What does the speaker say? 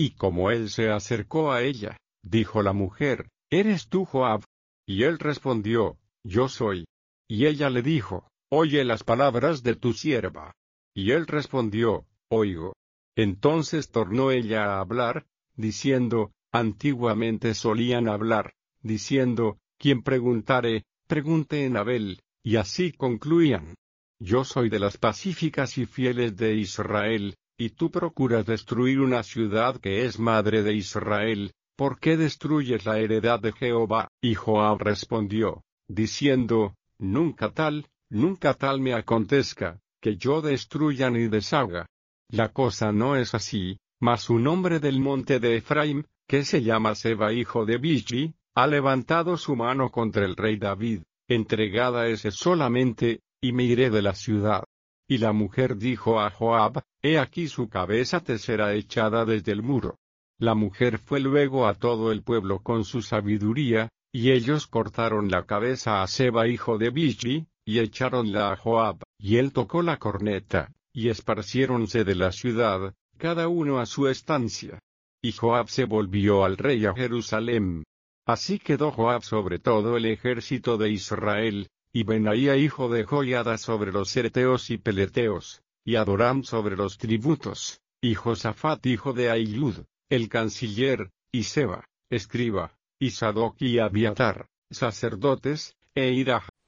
Y como él se acercó a ella, dijo la mujer, ¿eres tú Joab? Y él respondió, yo soy. Y ella le dijo, oye las palabras de tu sierva. Y él respondió, oigo. Entonces tornó ella a hablar, diciendo, antiguamente solían hablar, diciendo, quien preguntare, pregunte en Abel, y así concluían. Yo soy de las pacíficas y fieles de Israel, y tú procuras destruir una ciudad que es madre de Israel. ¿Por qué destruyes la heredad de Jehová? Y Joab respondió, diciendo, nunca tal me acontezca, que yo destruya ni deshaga. La cosa no es así, mas un hombre del monte de Efraim, que se llama Seba hijo de Bichri, ha levantado su mano contra el rey David, entregada ese solamente, y me iré de la ciudad. Y la mujer dijo a Joab, he aquí su cabeza te será echada desde el muro. La mujer fue luego a todo el pueblo con su sabiduría, y ellos cortaron la cabeza a Seba hijo de Bichri, y echáronla a Joab, y él tocó la corneta, y esparciéronse de la ciudad, cada uno a su estancia. Y Joab se volvió al rey a Jerusalén. Así quedó Joab sobre todo el ejército de Israel, y Benaía hijo de Joiada sobre los Ereteos y Peleteos, y Adoram sobre los tributos, y Josafat hijo de Ahilud, el canciller, y Seba, escriba, y Sadoc y Abiatar, sacerdotes, e Ira